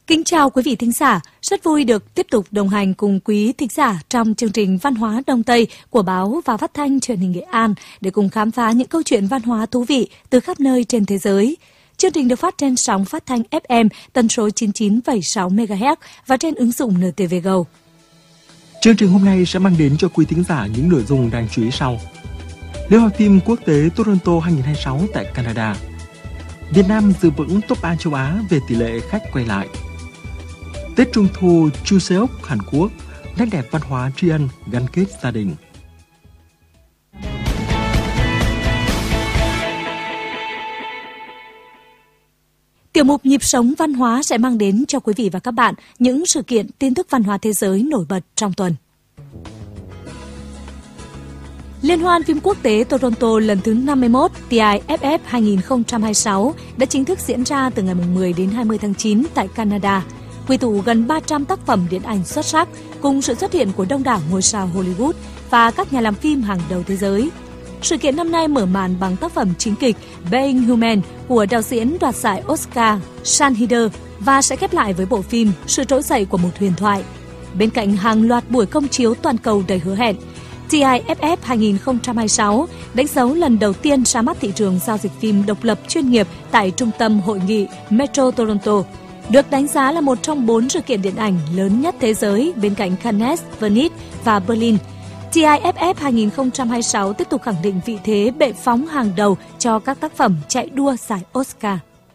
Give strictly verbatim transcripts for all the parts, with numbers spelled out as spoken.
Kính chào quý vị thính giả, rất vui được tiếp tục đồng hành cùng quý thính giả trong chương trình Văn hóa Đông Tây của báo và phát thanh truyền hình Nghệ An để cùng khám phá những câu chuyện văn hóa thú vị từ khắp nơi trên thế giới. Chương trình được phát trên sóng phát thanh ép em tần số chín mươi chín phẩy sáu mê ga héc và trên ứng dụng en tê vê Go. Chương trình hôm nay sẽ mang đến cho quý thính giả những nội dung đáng chú ý sau. Liên hoan phim quốc tế Toronto hai không hai sáu tại Canada. Việt Nam giữ vững top ba châu Á về tỷ lệ khách quay lại. Tết Trung thu Chuseok, Hàn Quốc, nét đẹp văn hóa tri ân gắn kết gia đình. Tiểu mục Nhịp sống văn hóa sẽ mang đến cho quý vị và các bạn những sự kiện tin tức văn hóa thế giới nổi bật trong tuần. Liên hoan phim quốc tế Toronto lần thứ năm mươi mốt T I F F hai không hai sáu đã chính thức diễn ra từ ngày mười đến hai mươi tháng chín tại Canada, quy tụ gần ba trăm tác phẩm điện ảnh xuất sắc cùng sự xuất hiện của đông đảo ngôi sao Hollywood và các nhà làm phim hàng đầu thế giới. Sự kiện năm nay mở màn bằng tác phẩm chính kịch Being Human của đạo diễn đoạt giải Oscar Sean Hyder và sẽ khép lại với bộ phim Sự trỗi dậy của một huyền thoại. Bên cạnh hàng loạt buổi công chiếu toàn cầu đầy hứa hẹn, T I F F hai không hai sáu đánh dấu lần đầu tiên ra mắt thị trường giao dịch phim độc lập chuyên nghiệp tại Trung tâm Hội nghị Metro Toronto, được đánh giá là một trong bốn sự kiện điện ảnh lớn nhất thế giới bên cạnh Cannes, Venice và Berlin. T I F F hai không hai sáu tiếp tục khẳng định vị thế bệ phóng hàng đầu cho các tác phẩm chạy đua giải Oscar.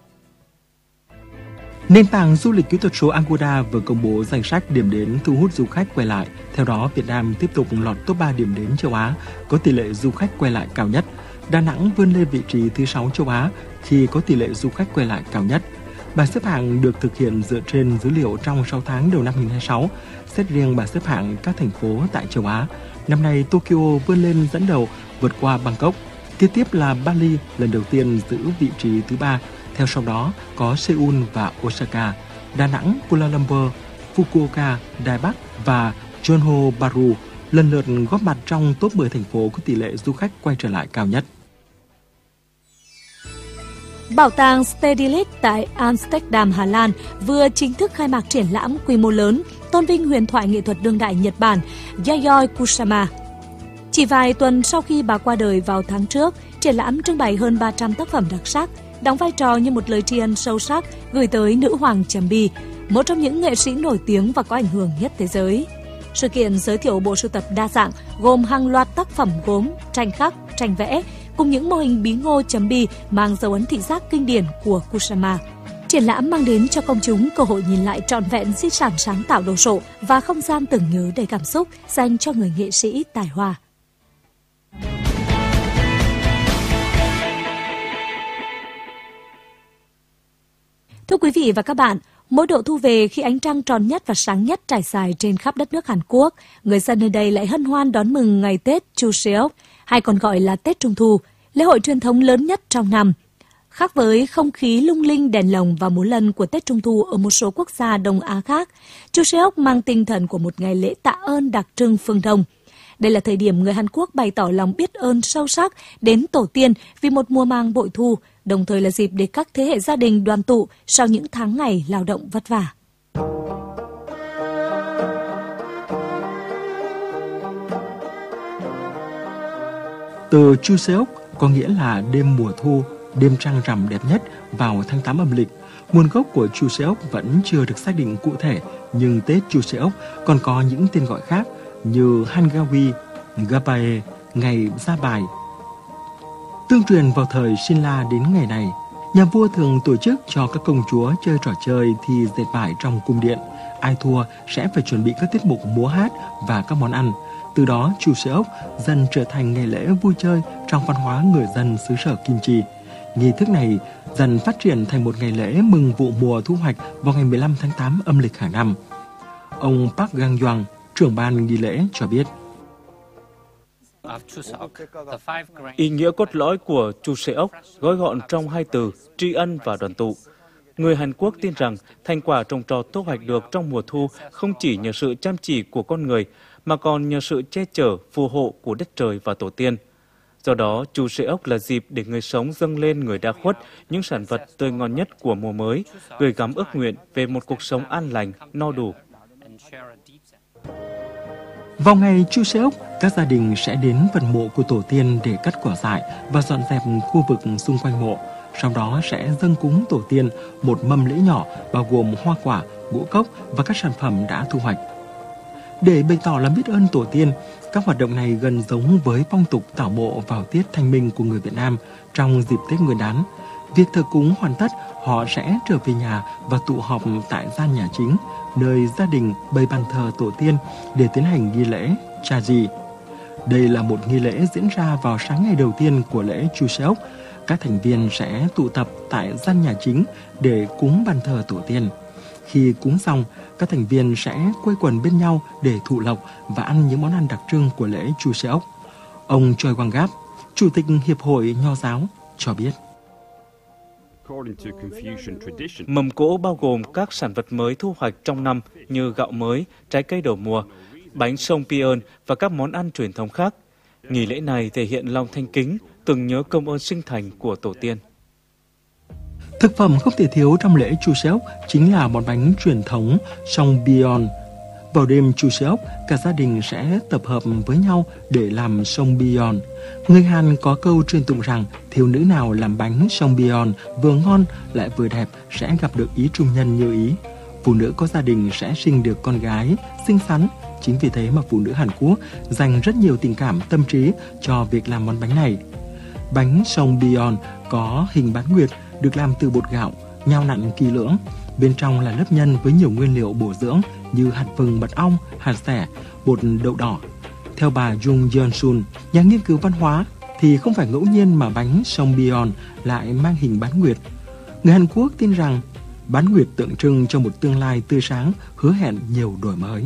Nền tảng du lịch kỹ thuật số Agoda vừa công bố danh sách điểm đến thu hút du khách quay lại. Theo đó, Việt Nam tiếp tục lọt top ba điểm đến châu Á có tỷ lệ du khách quay lại cao nhất. Đà Nẵng vươn lên vị trí thứ sáu châu Á khi có tỷ lệ du khách quay lại cao nhất. Bảng xếp hạng được thực hiện dựa trên dữ liệu trong sáu tháng đầu năm hai không hai sáu, xét riêng bảng xếp hạng các thành phố tại châu Á. Năm nay, Tokyo vươn lên dẫn đầu vượt qua Bangkok. Tiếp tiếp là Bali lần đầu tiên giữ vị trí thứ ba. Theo sau đó có Seoul và Osaka, Đà Nẵng, Kuala Lumpur, Fukuoka, Đài Bắc và Johor Bahru lần lượt góp mặt trong top mười thành phố có tỷ lệ du khách quay trở lại cao nhất. Bảo tàng Stedelijk tại Amsterdam, Hà Lan vừa chính thức khai mạc triển lãm quy mô lớn tôn vinh huyền thoại nghệ thuật đương đại Nhật Bản Yayoi Kusama. Chỉ vài tuần sau khi bà qua đời vào tháng trước, triển lãm trưng bày hơn ba trăm tác phẩm đặc sắc, đóng vai trò như một lời tri ân sâu sắc gửi tới nữ hoàng Cham Bi, một trong những nghệ sĩ nổi tiếng và có ảnh hưởng nhất thế giới. Sự kiện giới thiệu bộ sưu tập đa dạng gồm hàng loạt tác phẩm gốm, tranh khắc, tranh vẽ cùng những mô hình bí ngô Cham Bi mang dấu ấn thị giác kinh điển của Kusama. Triển lãm mang đến cho công chúng cơ hội nhìn lại trọn vẹn di sản sáng tạo đồ sộ và không gian tưởng nhớ đầy cảm xúc dành cho người nghệ sĩ tài hoa. Thưa quý vị và các bạn, mỗi độ thu về khi ánh trăng tròn nhất và sáng nhất trải dài trên khắp đất nước Hàn Quốc, người dân nơi đây lại hân hoan đón mừng ngày Tết Chuseok, hay còn gọi là Tết Trung thu, lễ hội truyền thống lớn nhất trong năm. Khác với không khí lung linh đèn lồng và múa lân của Tết Trung thu ở một số quốc gia Đông Á khác, Chuseok mang tinh thần của một ngày lễ tạ ơn đặc trưng phương Đông. Đây là thời điểm người Hàn Quốc bày tỏ lòng biết ơn sâu sắc đến tổ tiên vì một mùa màng bội thu, đồng thời là dịp để các thế hệ gia đình đoàn tụ sau những tháng ngày lao động vất vả. Từ Chuseok có nghĩa là đêm mùa thu, đêm trăng rằm đẹp nhất vào tháng tám âm lịch. Nguồn gốc của Chuseok vẫn chưa được xác định cụ thể, nhưng Tết Chuseok còn có những tên gọi khác như Hangawi, Gabae, ngày ra bài. Tương truyền vào thời Sinla đến ngày này, nhà vua thường tổ chức cho các công chúa chơi trò chơi thi dệt vải trong cung điện. Ai thua sẽ phải chuẩn bị các tiết mục múa hát và các món ăn. Từ đó, Chuseok dần trở thành ngày lễ vui chơi trong văn hóa người dân xứ sở Kim Chi. Nghi thức này dần phát triển thành một ngày lễ mừng vụ mùa thu hoạch vào ngày mười lăm tháng tám âm lịch hàng năm. Ông Park Gang-young, trưởng ban nghi lễ cho biết. Ý nghĩa cốt lõi của Chuseok gói gọn trong hai từ tri ân và đoàn tụ. Người Hàn Quốc tin rằng thành quả trồng trọt thu hoạch được trong mùa thu không chỉ nhờ sự chăm chỉ của con người mà còn nhờ sự che chở phù hộ của đất trời và tổ tiên. Do đó, Chu Sẽ Ốc là dịp để người sống dâng lên người đã khuất những sản vật tươi ngon nhất của mùa mới, gửi gắm ước nguyện về một cuộc sống an lành, no đủ. Vào ngày Chu Sẽ Ốc, các gia đình sẽ đến phần mộ của tổ tiên để cắt cỏ dại và dọn dẹp khu vực xung quanh mộ. Sau đó sẽ dâng cúng tổ tiên một mâm lễ nhỏ bao gồm hoa quả, ngũ cốc và các sản phẩm đã thu hoạch. Để bày tỏ lòng biết ơn tổ tiên, các hoạt động này gần giống với phong tục tảo mộ vào tiết Thanh Minh của người Việt Nam trong dịp Tết Nguyên đán. Việc thờ cúng hoàn tất, họ sẽ trở về nhà và tụ họp tại gian nhà chính, nơi gia đình bày bàn thờ tổ tiên để tiến hành nghi lễ Cha Di. Đây là một nghi lễ diễn ra vào sáng ngày đầu tiên của lễ Chu Sẽ Ốc. Các thành viên sẽ tụ tập tại gian nhà chính để cúng bàn thờ tổ tiên. Khi cúng xong, các thành viên sẽ quây quần bên nhau để thụ lộc và ăn những món ăn đặc trưng của lễ Chu Sẽ Ốc. Ông Choi Quang Gap, Chủ tịch Hiệp hội Nho giáo, cho biết. Mâm cỗ bao gồm các sản vật mới thu hoạch trong năm như gạo mới, trái cây đầu mùa, bánh sông Pion và các món ăn truyền thống khác. Nghi lễ này thể hiện lòng thanh kính, tưởng nhớ công ơn sinh thành của tổ tiên. Thực phẩm không thể thiếu trong lễ Chu Sẽ Ốc chính là món bánh truyền thống sông Pion. Vào đêm Chu Sẽ Ốc, cả gia đình sẽ tập hợp với nhau để làm sông Pion. Người Hàn có câu truyền tụng rằng thiếu nữ nào làm bánh sông Pion vừa ngon lại vừa đẹp sẽ gặp được ý trung nhân như ý. Phụ nữ có gia đình sẽ sinh được con gái xinh xắn. Chính vì thế mà phụ nữ Hàn Quốc dành rất nhiều tình cảm tâm trí cho việc làm món bánh này. Bánh sông Pion có hình bán nguyệt, được làm từ bột gạo, nhao nặn kỳ lưỡng. Bên trong là lớp nhân với nhiều nguyên liệu bổ dưỡng như hạt vừng, mật ong, hạt xẻ, bột đậu đỏ. Theo bà Jung Yeon-sun, nhà nghiên cứu văn hóa, thì không phải ngẫu nhiên mà bánh sông Pion lại mang hình bán nguyệt. Người Hàn Quốc tin rằng bán nguyệt tượng trưng cho một tương lai tươi sáng, hứa hẹn nhiều đổi mới.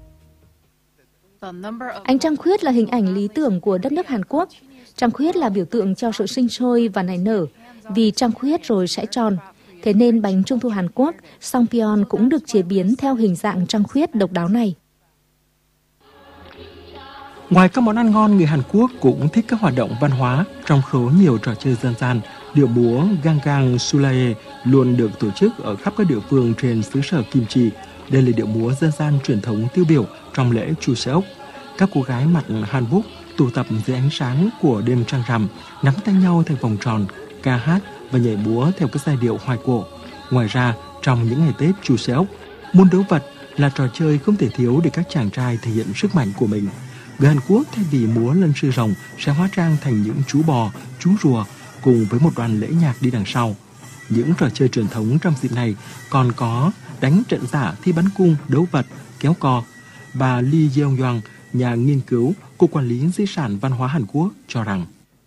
Ánh trăng khuyết là hình ảnh lý tưởng của đất nước Hàn Quốc. Trăng khuyết là biểu tượng cho sự sinh sôi và nảy nở, vì trăng khuyết rồi sẽ tròn. Thế nên bánh trung thu Hàn Quốc, Songpyeon cũng được chế biến theo hình dạng trăng khuyết độc đáo này. Ngoài các món ăn ngon, người Hàn Quốc cũng thích các hoạt động văn hóa, trong số nhiều trò chơi dân gian. Điệu múa Gangang Sulae luôn được tổ chức ở khắp các địa phương trên xứ sở Kim Chi. Đây là điệu múa dân gian truyền thống tiêu biểu trong lễ Chu Sẽ Ốc. Các cô gái mặc hanbok tụ tập dưới ánh sáng của đêm trăng rằm, nắm tay nhau thành vòng tròn, ca hát và nhảy múa theo các giai điệu hoài cổ. Ngoài ra, trong những ngày Tết Chu Sẽ Ốc, môn đấu vật là trò chơi không thể thiếu để các chàng trai thể hiện sức mạnh của mình. Người Hàn Quốc thay vì múa lân sư rồng sẽ hóa trang thành những chú bò, chú rùa cùng với một đoàn lễ nhạc đi đằng sau. Những trò chơi truyền thống trong dịp này còn có đánh trận giả, thi bắn cung, đấu vật, kéo co. Bà Lee Jeong-young, nhà nghiên cứu Cục Quản lý Di sản Văn hóa Hàn Quốc cho rằng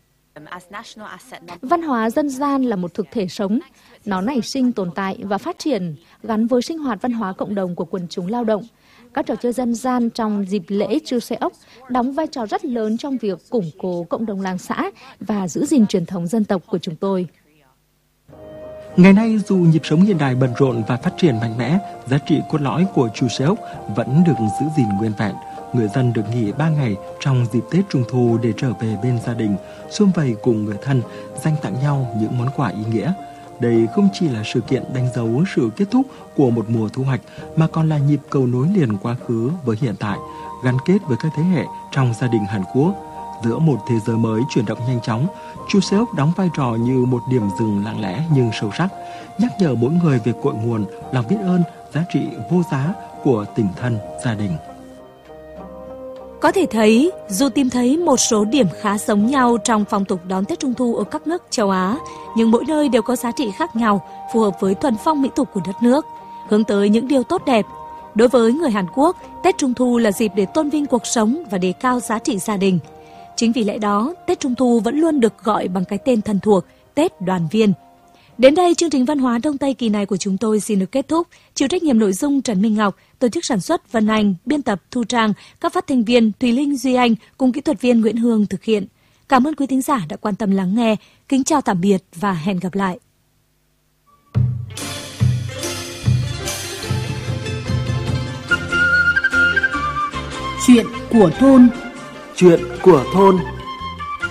văn hóa dân gian là một thực thể sống. Nó nảy sinh, tồn tại và phát triển gắn với sinh hoạt văn hóa cộng đồng của quần chúng lao động. Các trò chơi dân gian trong dịp lễ Chu Sẽ Ốc đóng vai trò rất lớn trong việc củng cố cộng đồng làng xã và giữ gìn truyền thống dân tộc của chúng tôi. Ngày nay, dù nhịp sống hiện đại bận rộn và phát triển mạnh mẽ, giá trị cốt lõi của Chu Sẽ Ốc vẫn được giữ gìn nguyên vẹn. Người dân được nghỉ ba ngày trong dịp Tết Trung Thu để trở về bên gia đình, sum vầy cùng người thân, dành tặng nhau những món quà ý nghĩa. Đây không chỉ là sự kiện đánh dấu sự kết thúc của một mùa thu hoạch, mà còn là nhịp cầu nối liền quá khứ với hiện tại, gắn kết với các thế hệ trong gia đình Hàn Quốc. Giữa một thế giới mới chuyển động nhanh chóng, Chu Sẽ Ốc đóng vai trò như một điểm dừng lặng lẽ nhưng sâu sắc, nhắc nhở mỗi người về cội nguồn, lòng biết ơn, giá trị vô giá của tình thân, gia đình. Có thể thấy, dù tìm thấy một số điểm khá giống nhau trong phong tục đón Tết Trung Thu ở các nước châu Á, nhưng mỗi nơi đều có giá trị khác nhau, phù hợp với thuần phong mỹ tục của đất nước, hướng tới những điều tốt đẹp. Đối với người Hàn Quốc, Tết Trung Thu là dịp để tôn vinh cuộc sống và đề cao giá trị gia đình. Chính vì lẽ đó, Tết Trung Thu vẫn luôn được gọi bằng cái tên thân thuộc, Tết đoàn viên. Đến đây, chương trình văn hóa Đông Tây kỳ này của chúng tôi xin được kết thúc. Chịu trách nhiệm nội dung Trần Minh Ngọc, tổ chức sản xuất Vân Anh, biên tập Thu Trang, các phát thanh viên Thùy Linh, Duy Anh cùng kỹ thuật viên Nguyễn Hương thực hiện. Cảm ơn quý thính giả đã quan tâm lắng nghe. Kính chào tạm biệt và hẹn gặp lại. Chuyện của thôn. Chuyện của thôn.